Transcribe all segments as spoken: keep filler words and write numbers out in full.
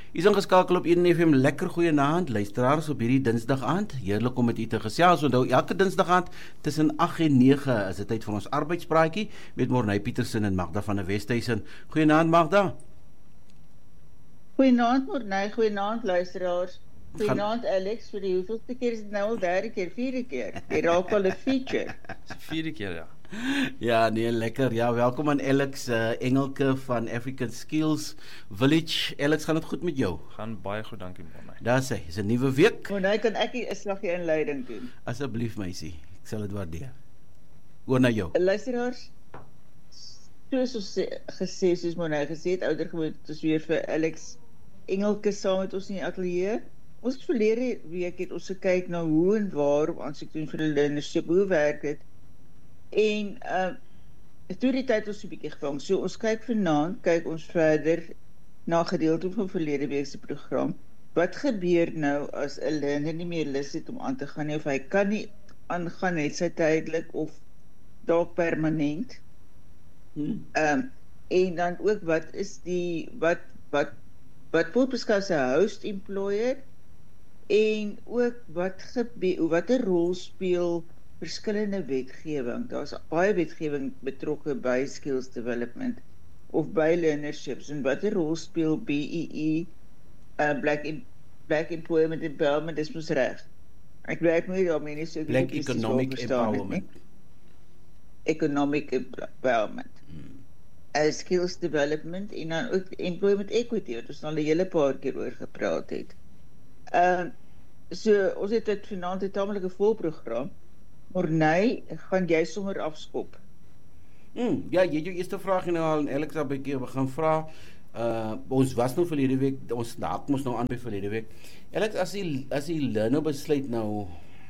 Is ingeskakel op een F M, lekker goeie naand, luisteraars op hierdie dinsdag aand, heerlik om met u te gesels, onthou elke dinsdag aand, tussen agt en nege, is dit tyd vir ons arbeidspraatjie, met Morney Pietersen en Magda van der Westhuizen. Goeie naand Magda. Goeie naand Morney, goeie naand luisteraars. Goeie naand Alex, vir die hoeveelste keer is dit nou al derde keer, vierde keer, die raak al 'n feature. Vierde keer, ja. Ja, nee, lekker. Ja, welkom aan Alex uh, Engelke van African Skills Village. Alex, gaan het goed met jou? Gaan baie goed, dankie Morney. Daar sê, is 'n nuwe week. Morney, kan ek 'n slaggie inleiding doen? Asseblief meisie, ek sal dit waardeer. Oor na jou. Luisteraars, soos ons gesê, soos Morney gesê het, ouder gewoond, ons weer vir Alex Engelke saam met ons in die atelier. Ons het verlede week het ons gekyk na hoe en waar op aansoek doen vir die learnership, hoe werk dit? En uh, toe die tyd ons 'n bietjie gevang, so ons kyk vanaand, kyk ons verder na gedeelte van verlede week se program. Wat gebeur nou as 'n leerder nie meer lus het om aan te gaan nie, of hy kan nie aangaan net sy tydelik of dalk permanent? Hmm. Um, en dan ook wat is die wat wat wat word beskou as 'n host employer, en ook wat gebeur, wat 'n rol speel verskillende wetgewing. Daar's baie wetgewing betrokke by skills development of by learnerships, en wat 'n rol speel B E E, uh, Black, in, Black Employment Empowerment, dis mos reg. Ek werk nie daarmee nie, so ek Black Economic Empowerment. Economic Empowerment. Hmm. Uh, skills development, en dan ook employment equity, wat ons al 'n hele paar keer oor gepraat het. Uh, so, ons het dit vanaand 'n tamelike vol program. Morney, gaan jy sommer afskop? Hmm, ja, jy het jou eerste vraag nou al en Alex al bykie begin vra. Uh, ons was nou verlede week, ons haak ons nou aan by verlede week. Alex, as die, as die learner besluit nou,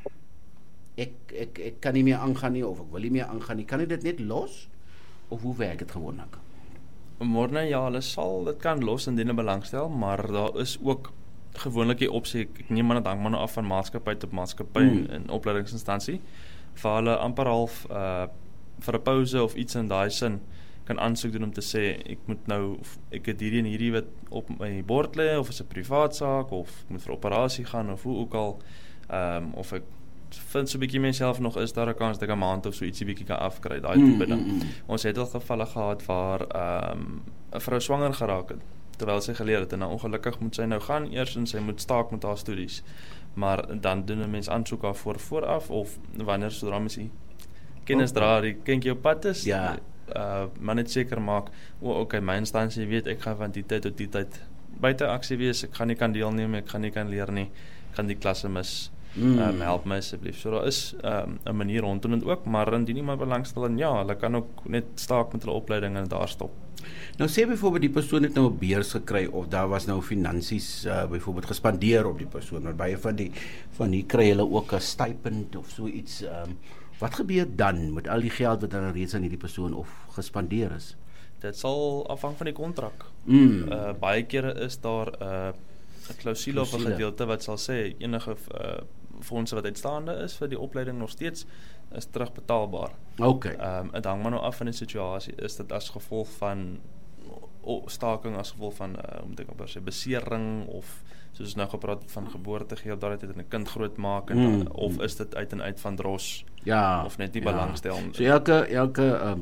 ek, ek, ek kan nie meer aangaan nie, of ek wil nie meer aangaan nie, kan hy dit net los? Of hoe werk het gewoonlik? Morney, ja, hulle sal dit kan los indien hulle belangstel, maar daar is ook gewoonlik die opsie, ek neem maar dit hang maar nou af van maatskappy tot maatskappy hmm. en, en opleidingsinstansie, vir hulle amper half uh, vir 'n pause of iets in daai sin kan aansoek doen om te sê, ek moet nou, ek het hierdie en hierdie wat op my bord lê, of is 'n privaat saak, of ek moet vir operasie gaan, of hoe ook al, um, of ek vind so 'n bietjie myself nog, is daar 'n kans dat ek 'n maand of so ietsie bietjie kan afkry, daai tipe ding. Mm, mm, mm. Ons het al gevalle gehad waar um, 'n vrou swanger geraak het, terwyl sy geleer het, en nou ongelukkig moet sy nou gaan eers, en sy moet staak met haar studies. Maar dan doen 'n mens aansoek af voor vooraf, of wanneer sodra mens die kennis dra, die kindjie op pad is, ja. uh, maar net seker maak, o, oké, okay, my instansie weet, ek gaan van die tyd tot die tyd buite aksie wees, ek gaan nie kan deelneem, ek gaan nie kan leer nie, ek gaan die klasse mis, mm. um, help my asseblief. So daar is 'n um, manier rondom dit ook, maar indien iemand belangstel, en ja, hulle kan ook net staak met hulle opleiding en daar stop. Nou sê byvoorbeeld die persoon het nou 'n beurs gekry, of daar was nou finansies uh, byvoorbeeld gespandeer op die persoon, maar baie van die van die kry hulle ook 'n stipend of so iets. Um, wat gebeur dan met al die geld wat dan reeds aan hierdie persoon of gespandeer is? Dit sal afhang van die kontrak. Mm. Uh, baie kere is daar 'n uh, 'n klousule of 'n gedeelte wat sal sê enige uh, fondse wat uitstaande is vir die opleiding nog steeds is terugbetaalbaar. Okay. Um, dit hang maar nou af van die situasie. Is dit as gevolg van staking, as gevolg van uh, om te kan sê besering, of soos nou gepraat van geboortegeld, daar het dit 'n kind groot maak, en mm. dan, of is dit uit en uit van dros, ja, of net nie ja. belangstel. So elke elke um,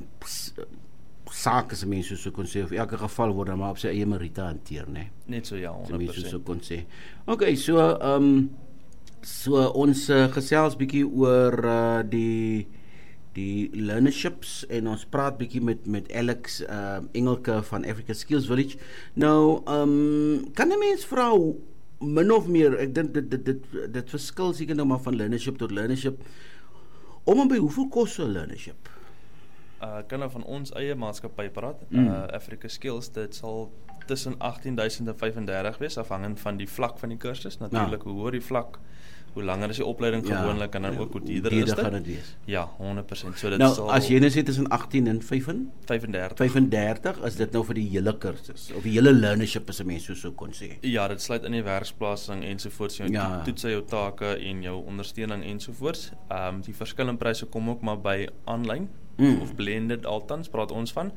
saak as mense so kon sê, of elke geval word dan maar op sy eie meriete hanteer, né? Net so, ja, honderd persent. So kon sê. Okay, so um, so ons uh, gesels bietjie oor uh, die die learnerships, en ons praat bietjie met met Alex uh, Engelke van African Skills Village. Nou, um, kan 'n mens vra min of meer, ek dink dit dit dit dit verskil seker nou maar van learnership tot learnership. Om en by hoeveel kos 'n learnership? Uh, kan nou van ons eie maatskappy praat, mm. uh, Africa Skills, dit sal tussen agttien duisend en vyf-en-dertig wees, afhangend van die vlak van die kursus, natuurlik, ja. Hoe hoër die vlak, hoe langer is die opleiding ja. gewoonlik, en dan ook hoe duurder is dit. gaan dit wees. Ja, honderd persent. So dit nou, sal as jy nou sê tussen agttien en vyf-en-dertig, vyf-en-dertig, is dit nou vir die hele kursus, of die hele learnership as 'n mens so so kon sê? Ja, dit sluit in die werksplasing ensovoorts, jou ja. toetse, jou take en jou ondersteuning ensovoorts. Um, die verskillende pryse kom ook maar by aanlyn, mm. of blended althans, praat ons van.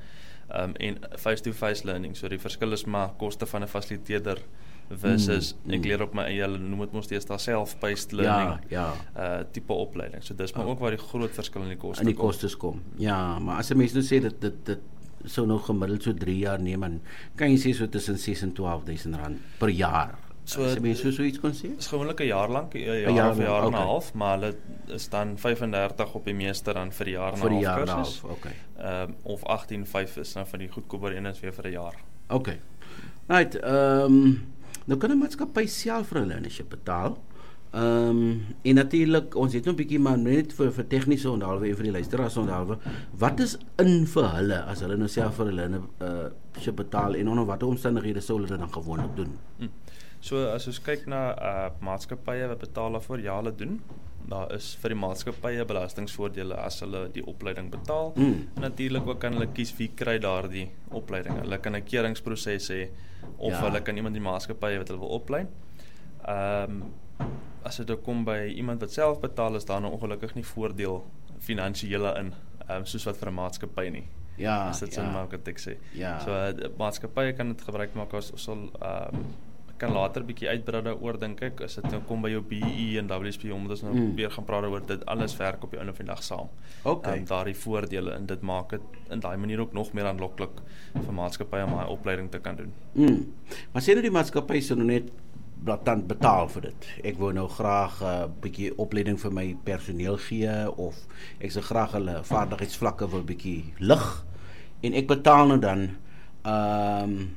um, en face-to-face learning. So die verskil is maar koste van 'n fasiliteerder versus mm, ek leer op my eie, hulle noem dit mos steeds daar self-paced learning ja, ja. Uh, tipe opleiding. So dis maar ook waar die groot verskil in die koste in die kom. kostes kom. Ja, maar as 'n mens nou sê dit dit dit sou nou gemiddeld so drie jaar neem, en kan jy sê so tussen ses en twaalf duisend rand per jaar. So as 'n mens so so iets kon sê? Dis gewoonlik 'n jaar lank, 'n jaar, jaar of 'n jaar en 'n okay. half, maar hulle is dan vyf-en-dertig op die meeste dan vir die jaar en 'n vir die half jaar en 'n kursus. half, okay. Um, of agttien vyf is nou van die goedkoper een is weer vir 'n jaar. Okay. Right, ehm um, nou kan 'n maatskappy self vir 'n learnership betaal. Ehm um, en natuurlik ons het nou 'n bietjie maar net vir vir tegniese onderhoude en vir die luisteraars onderhoude. Wat is in vir hulle as hulle nou self vir 'n learnership betaal en onder watter omstandighede sou hulle dit dan gewoonlik doen? Hmm. So as ons kyk na uh, maatskappye wat betaal daarvoor, ja hulle doen. Daar is vir die maatskappye belastingvoordele as hulle die opleiding betaal. Mm. En natuurlik ook kan hulle kies wie kry daardie opleiding. Hulle kan 'n keuringsproses hê of ja. hulle kan iemand in die maatskappye wat hulle wil oplei. Ehm um, as dit kom by iemand wat self betaal, is daar nou ongelukkig nie voordeel finansiële in, um, soos wat vir 'n maatskappy nie. Ja, as dit ja. sin maak wat ek sê. Ja. So uh, maatskappye kan dit gebruik maak as ons sal ehm um, kan later bietjie uitbrei daaroor dink ek, as dit nou kom by jou B E en W S P, omdat ons nou mm. weer gaan praat oor dit alles werk op die einde van die dag saam. Okay. Um, daardie voordele en dit maak dit in daai manier ook nog meer aanloklik vir maatskappye om daai opleiding te kan doen. Mm. Maar sê nou die maatskappy sou nou net dan betaal vir dit. Ek wil nou graag 'n uh, bietjie opleiding vir my personeel gee, of ek sou graag hulle vaardigheidsvlakke wil bietjie lig en ek betaal nou dan ehm um,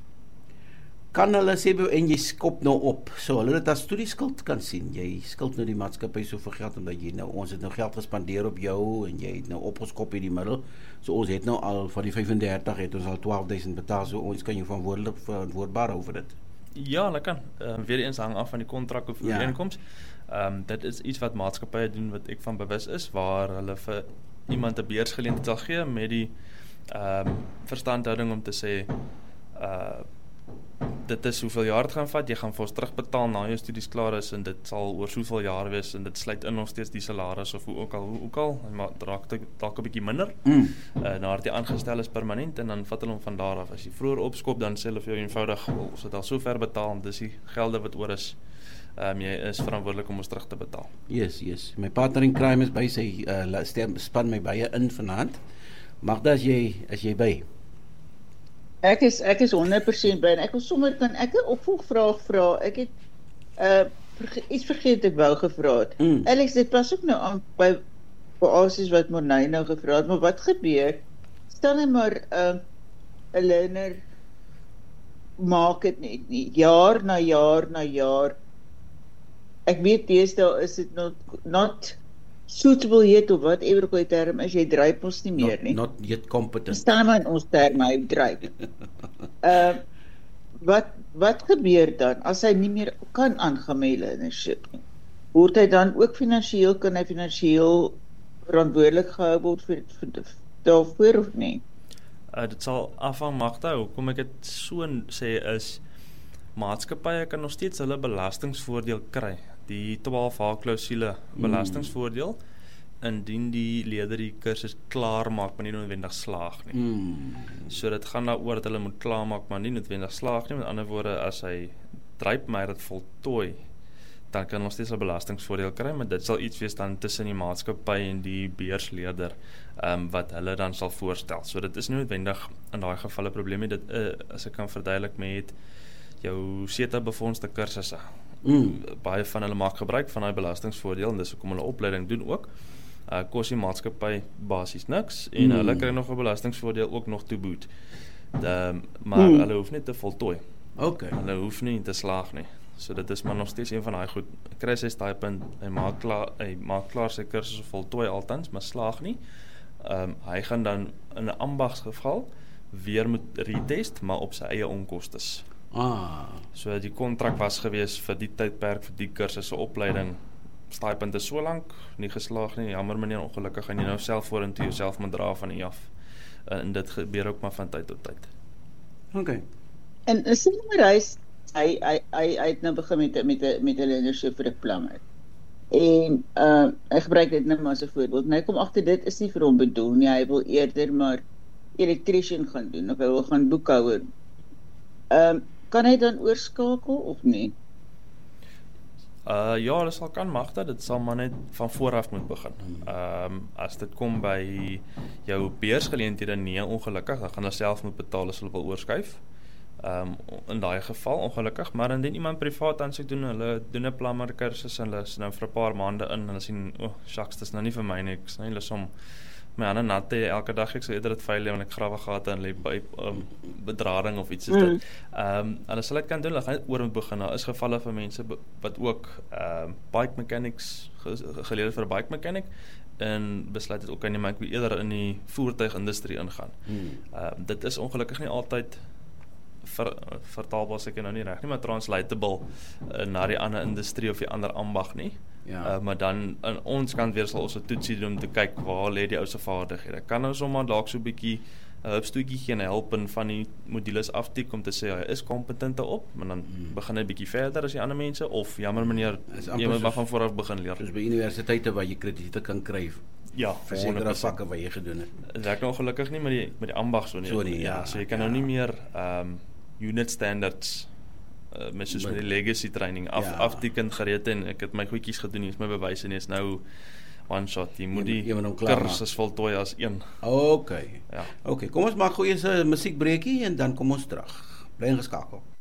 kan hulle sê en jy skop nou op, so hulle dit as studieskuld kan sien. Jy skuld nou die maatskappy soveel geld omdat jy nou, ons het nou geld gespandeer op jou en jy het nou opgeskop in die middel. So ons het nou al van die vyf-en-dertig het ons al twaalf duisend betaal, so ons kan jou verantwoordelik verantwoordbaar oor dit. Ja, hulle kan. Uh, weer eens hang af van die kontrak of ooreenkoms. Ja. Um, dit is iets wat maatskappye doen wat ek van bewus is, waar hulle vir iemand 'n beursgeleentheid sal gee met die um, verstandhouding om te sê uh, dit is hoeveel jaar het gaan vat, jy gaan vir ons terugbetaal na jou studies klaar is en dit sal oor soveel jaar wees en dit sluit in nog steeds die salaris of hoe ook al, hoe ook al, maar draak dit dalk 'n bietjie minder. Mm. Uh, nadat jy aangestel is permanent en dan vat hulle hom van daar af. As jy vroeër opskop, dan sê hulle vir jou eenvoudig, ons het al so ver betaal en dis die gelde wat oor is. Um, jy is verantwoordelik om ons terug te betaal. Yes, yes. My partner in crime is by sy uh, stem, span my baie in vanaand. Magda, as jy as jy by? Ek is ek is honderd persent by en ek wil sommer kan ek 'n opvolgvraag vra. Ek het uh verge, iets vergeet ek wou gevra het. Mm. Alex, dit pas ook nou aan by basis wat Morney nou gevra het, maar wat gebeur? Stel net maar 'n uh, 'n learner maak dit net nie jaar na jaar na jaar. Ek weet deesdae is dit not not suitable yet of whatever die term is, jy dryp ons nie meer nie. Not, not yet competent. Staan maar in ons term, hy dryp. uh, wat, wat gebeur dan, as hy nie meer kan aangaan met learnership nie? Word hy dan ook finansieel, kan hy finansieel verantwoordelik gehou word vir, vir, vir daarvoor of nie? Uh, dit sal afhang Magda, hoekom ek dit so sê is, maatskappye kan nog steeds hulle belastingvoordeel kry. Die twaalf H klousule belastingvoordeel, mm. indien die leerder die kursus klaar maak, maar nie noodwendig slaag nie. Mm. So dit gaan daaroor dat hulle moet klaar maak, maar nie noodwendig slaag nie. Met ander woorde, as hy dryp maar dit voltooi, dan kan ons steeds 'n belastingvoordeel kry, maar dit sal iets wees dan tussen die maatskappy en die beursleerder, um, wat hulle dan sal voorstel. So dit is nie noodwendig in daai gevalle probleme. Dit uh, as ek kan verduidelik met jou SETA-befondste kursusse. Mm. Baie van hulle maak gebruik van daai belastingvoordeel en dis hoekom hulle opleiding doen ook. Uh, kos die maatskappy basies niks en mm. hulle kry nog 'n belastingvoordeel ook nog toe boet. De, maar mm. hulle hoef nie te voltooi. Okay. Hulle hoef nie te slaag nie. So dit is maar nog steeds een van daai goed. Kry sy stipend, hy maak klaar, hy maak klaar sy kursus voltooi altans, maar slaag nie. Um, hy gaan dan in 'n ambagsgeval weer moet retest, maar op sy eie onkostes. Ah. So die kontrak was gewees vir die tydperk vir die kursus se opleiding. Stipend is so lank nie geslaag nie. Jammer meneer, ongelukkig gaan jy nou self vorentoe jouself moet dra van u af. En dit gebeur ook maar van tyd tot tyd. Okay. En sê maar hy hy hy hy het nou begin met met 'n met 'n leadership vir 'n plumber. En uh hy gebruik dit nou maar as 'n voorbeeld. Nou kom agter dit is nie vir hom bedoel nie. Hy wil eerder maar electrician gaan doen of hy wil gaan boekhouer. Ehm um, kan hy dan oorskakel of nie? Uh ja, hulle sal kan magte, dit sal maar net van vooraf moet begin. Ehm um, as dit kom by jou beursgeleenthede, nee, ongelukkig, dan gaan hulle self moet betaal as hulle wil oorskuif. Ehm um, in daai geval ongelukkig, maar indien iemand privaat aansoek doen, hulle doen 'n plumber kursus en hulle is nou vir 'n paar maande in en hulle sien, o, oh, shucks, dis nou nie vir my nie, ek is nou nie lus om my hande nat te hê elke dag, ek sou eerder dit vuil hê want ek grawe gate en lê by um, bedrading of iets soos dit. Ehm um, hulle sal dit kan doen, hulle gaan net oor moet begin. Daar is gevalle vir mense wat ook ehm um, bike mechanics geleer vir 'n bike mechanic en besluit het ook kan nie, maar ek wil eerder in die voertuigindustrie ingaan. Hmm. Ehm um, dit is ongelukkig nie altyd ver, vertaalbaar seker nou nie reg nie, maar translatable uh, na die ander industrie of die ander ambag nie. Ja. Uh, maar dan aan ons kant weer sal ons 'n toetsie doen om te kyk waar lê die ou se vaardighede. Kan ons sommer dalk so 'n bietjie 'n uh, hupstoetjie gee en help en van die modules aftik om te sê hy is kompetent daarop, maar dan hmm. begin hy bietjie verder as die ander mense of jammer meneer, jy moet maar van vooraf begin leer. Soos by universiteite waar jy krediete kan kry. Ja, vir sekere vakke wat jy gedoen het. Dit werk nou ongelukkig nie met die met die ambag so nie. So nie, ja, ja, so jy kan ja. nou nie meer ehm um, unit standards Uh, met soos met die legacy training af, ja. afteken gereed en ek het my goedjies gedoen, hier is my bewyse en is nou one shot, jy moet die kursus voltooi as een. Ok, ja. ok, kom ons maak goeie se musiekbreekie en dan kom ons terug. Bly ingeskakel.